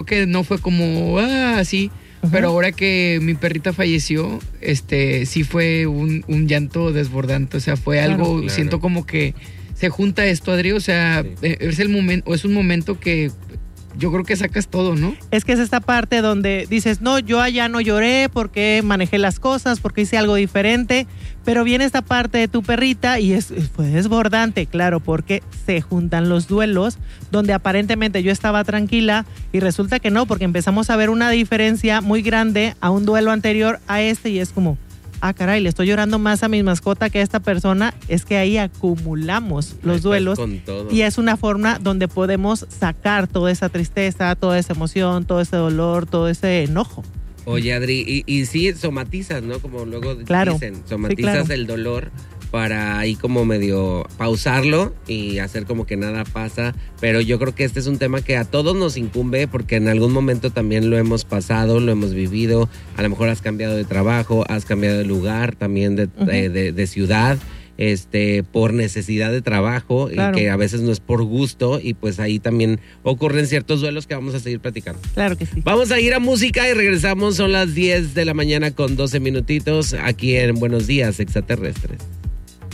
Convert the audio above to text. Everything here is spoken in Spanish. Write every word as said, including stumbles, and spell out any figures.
que no fue como, ah, así. Uh-huh. Pero ahora que mi perrita falleció, este, sí fue un, un llanto desbordante. O sea, fue claro, algo, claro. Siento como que se junta esto, Adri. O sea, sí. es el momento, es un momento que yo creo que sacas todo, ¿no? Es que es esta parte donde dices, no, yo allá no lloré porque manejé las cosas, porque hice algo diferente, pero viene esta parte de tu perrita y es, fue desbordante, claro, porque se juntan los duelos, donde aparentemente yo estaba tranquila y resulta que no, porque empezamos a ver una diferencia muy grande a un duelo anterior a este y es como, ah, caray, le estoy llorando más a mi mascota que a esta persona. Es que ahí acumulamos los ahí duelos con todo. Y es una forma donde podemos sacar toda esa tristeza, toda esa emoción, todo ese dolor, todo ese enojo. Oye, Adri, y, y sí somatizas, ¿no? Como luego claro. dicen, somatizas sí, claro. el dolor para ahí como medio pausarlo y hacer como que nada pasa, pero yo creo que este es un tema que a todos nos incumbe porque en algún momento también lo hemos pasado, lo hemos vivido, a lo mejor has cambiado de trabajo, has cambiado de lugar, también de, uh-huh. de, de, de ciudad, este, por necesidad de trabajo claro. y que a veces no es por gusto y pues ahí también ocurren ciertos duelos que vamos a seguir platicando. Claro que sí. Vamos a ir a música y regresamos, son las diez de la mañana con doce minutitos aquí en Buenos Días Extraterrestres.